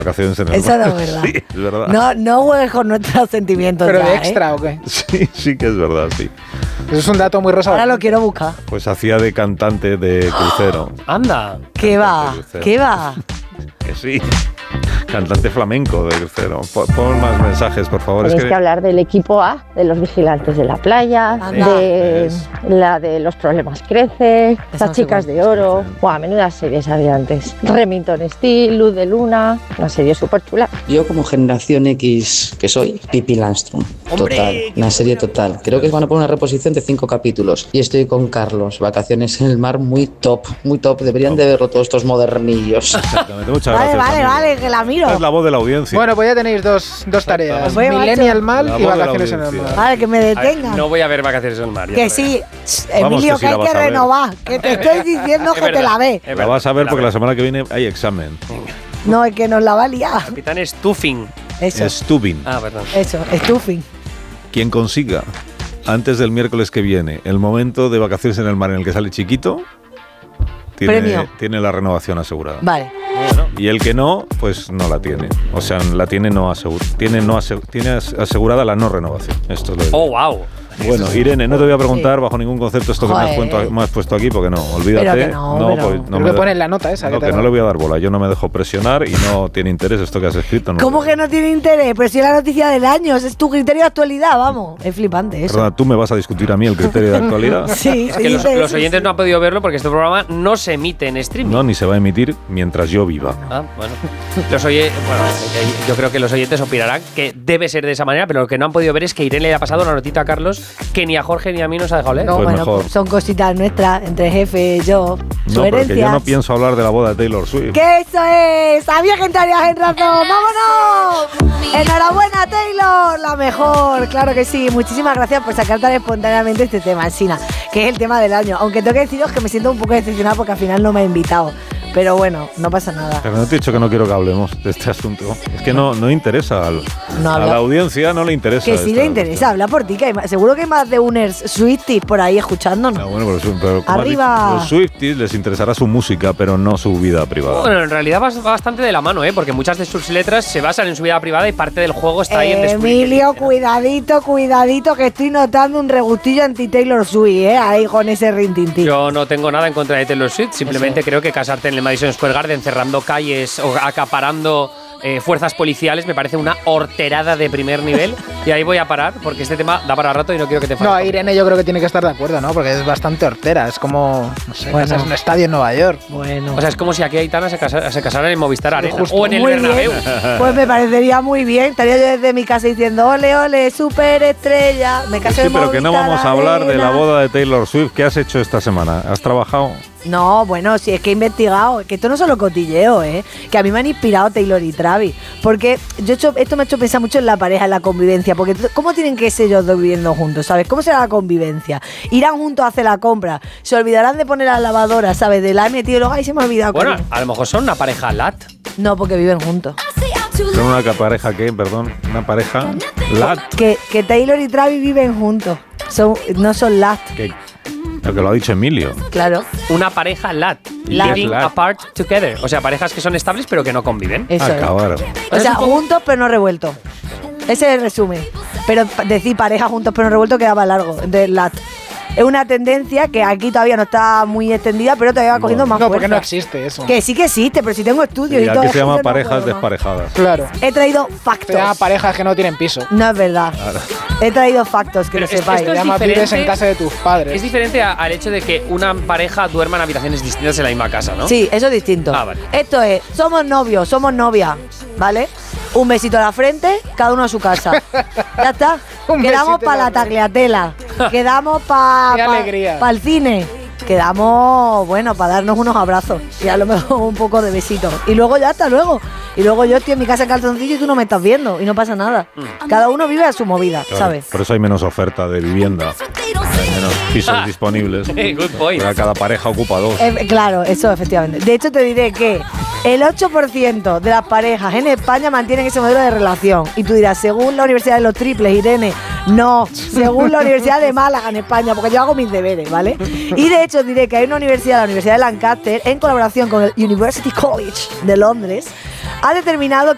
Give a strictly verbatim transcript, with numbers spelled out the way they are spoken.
vacaciones en el Eso mar. no es verdad. Sí, es verdad. No, no juegues con nuestros sentimientos. ¿Pero ya, de ¿eh? extra o qué? Sí, sí que es verdad, sí. Eso es un dato muy rosa. Ahora lo quiero buscar. Pues hacía de cantante de crucero. Anda. ¿Qué va? ¿Qué va? Que sí. Cantante flamenco de crucero. Pon, pon más mensajes, por favor. Tenéis Es que... que hablar del equipo A, de los vigilantes de la playa, Anda. de Es- la de los problemas crece, Esa las no sé chicas cuál. de oro. Buah, menudas series había antes. Remington Steel, Luz de Luna, una serie súper chula. Yo como generación X que soy, Pippi Landstrom. ¡Hombre! Total, una serie total. Creo que van a poner una reposición de cinco capítulos. Y estoy con Carlos, vacaciones en el mar, muy top, muy top. Deberían de verlo todos estos modernillos. exactamente. Muchas Vale, gracias. vale, amigo. vale, que la miro. Esta es la voz de la audiencia. Bueno, pues ya tenéis dos, dos tareas. Pues voy, macho. Millennial Mal La y voz de la vacaciones en el audiencia. mar. Vale, que me A ver, detengan. no voy a ver vacaciones en el mar. ya Que lo sí, Vamos, Emilio, que sí que la hay vas que a ver. renovar. Que te estoy diciendo Es que te verdad, la ve. es La verdad, vas a ver la porque veo. la semana que viene hay examen. No, es que nos la va a liar. Capitán Stuffing. Eso, Stubin. Ah, perdón. eso, stuffing. Quien consiga antes del miércoles que viene el momento de vacaciones en el mar en el que sale chiquito, tiene, Premio. tiene la renovación asegurada. Vale. Y el que no, pues no la tiene. O sea, la tiene no asegurada. Tiene, no asegu- tiene as- asegurada la no renovación. Esto es lo de- Oh, wow. Bueno, Irene, no te voy a preguntar bajo ningún concepto esto que me has, Joder. puesto, me has puesto aquí, porque no, olvídate. Pero que no, pero- pues, no Pero me que da- pone en la nota esa. no, que que te no le voy a dar bola. Yo no me dejo presionar y no tiene interés esto que has escrito. No ¿Cómo lo- que no tiene interés? Pero si es la noticia del año, es tu criterio de actualidad, vamos. Es flipante eso. Perdona, ¿tú me vas a discutir a mí el criterio de actualidad? Sí, Es que los, dice los eso, oyentes sí. no han podido verlo porque este programa no se emite en streaming. No, ni se va a emitir mientras yo viva. Ah, bueno. Los oye, bueno, eh, yo creo que los oyentes opinarán que debe ser de esa manera, pero lo que no han podido ver es que Irene le ha pasado una notita a Carlos que ni a Jorge ni a mí nos ha dejado leer. No, Pues bueno, mejor. pues son cositas nuestras, entre jefe, yo, No, porque sugerencias. yo no pienso hablar de la boda de Taylor Swift. ¡Que eso es! ¡Sabía que entrarías en razón! ¡Vámonos! ¡Enhorabuena, Taylor! La mejor, claro que sí. Muchísimas gracias por sacar tan espontáneamente este tema, Sina, que es el tema del año. Aunque tengo que deciros que me siento un poco decepcionada porque al final no me ha invitado. Pero bueno, no pasa nada. Pero no te he dicho que no quiero que hablemos de este asunto. Es que no, no interesa. Al, No a habla- la audiencia no le interesa. Que sí esta le interesa, cuestión. habla por ti, que hay más- seguro que hay más de uners Swifties por ahí escuchándonos. Ah, bueno, pero, pero como has Arriba. dicho, los Swifties les interesará su música, pero no su vida privada. Bueno, en realidad va va bastante de la mano, ¿eh? Porque muchas de sus letras se basan en su vida privada y parte del juego está ahí en descubrir Emilio, qué dice, ¿no? cuidadito, cuidadito, que estoy notando un regustillo anti-Taylor Swift, ¿eh? Ahí con ese rintintín. Yo no tengo nada en contra de Taylor Swift, simplemente creo que casarte en el Madison Square Garden cerrando calles o acaparando eh, fuerzas policiales me parece una horterada de primer nivel y ahí voy a parar porque este tema da para rato y no quiero que te No, enfades. Irene yo creo que tiene que estar de acuerdo, ¿no? Porque es bastante hortera. Es como, no sé, Bueno. es un estadio en Nueva York. Bueno. O sea, es como si aquí Aitana se, casa, se casara en Movistar Arena justo. o en el Muy Bernabéu. bien. Pues me parecería muy bien. Estaría yo desde mi casa diciendo, ole, ole, superestrella. Me caso Sí, en pero que no Movistar vamos a hablar de la Arena. boda de Taylor Swift. ¿Qué has hecho esta semana? ¿Has trabajado? No, bueno, si es que he investigado, que esto no es solo cotilleo, ¿eh? Que a mí me han inspirado Taylor y Travis. Porque yo he hecho, esto me ha hecho pensar mucho en la pareja, en la convivencia. Porque ¿cómo tienen que ser ellos dos viviendo juntos, sabes? ¿Cómo será la convivencia? Irán juntos a hacer la compra. Se olvidarán de poner la lavadora, ¿sabes? De la he metido y luego, ay, se me ha olvidado. Bueno, coño. a lo mejor son una pareja lat. No, porque viven juntos. ¿Son una ca- pareja qué? Perdón. ¿Una pareja lat? Que, que Taylor y Travis viven juntos. Son, no son last, Que, lo que lo ha dicho Emilio. claro. Una pareja lat. Lat. Living Lat. apart together. O sea, parejas que son estables pero que no conviven. Eso es. Acabaron. O sea, Es un poco- juntos pero no revueltos. Ese es el resumen. Pero pa- decir pareja juntos pero no revueltos quedaba largo. Entonces, lat. Es una tendencia que aquí todavía no está muy extendida, pero todavía va cogiendo más No, porque fuerza. no existe eso. Que sí que existe, pero si tengo estudios Y y todo. aquí se llama eso no parejas puedo más. desparejadas. Claro. He traído Se factos. llama parejas que no tienen piso. No es verdad. He traído factos, que Pero lo es- sepáis. esto Se es llama vives diferente- en casa de tus padres. Es diferente a- al hecho de que una pareja duerma en habitaciones distintas en la misma casa, ¿no? Sí, eso es distinto. Ah, vale. Esto es, somos novios, somos novia, ¿vale? Un besito a la frente, cada uno a su casa. Ya está. Un Quedamos besito en para la la tagliatela. Quedamos para Qué pa, alegría. pa el cine. Quedamos, bueno, para darnos unos abrazos. Y a lo mejor un poco de besitos. Y luego ya hasta luego. Y luego yo estoy en mi casa en calzoncillo y tú no me estás viendo. Y no pasa nada. Cada uno vive a su movida, Claro, ¿sabes? por eso hay menos oferta de vivienda. Hay menos pisos disponibles. Good point. Pero cada pareja ocupa dos. Eh, claro, eso efectivamente. De hecho, te diré que el ocho por ciento de las parejas en España mantienen ese modelo de relación. Y tú dirás, según la Universidad de los Triples, Irene, no, según la Universidad de Málaga en España, porque yo hago mis deberes, ¿vale? Y de hecho, diré que hay una universidad, la Universidad de Lancaster, en colaboración con el University College de Londres, ha determinado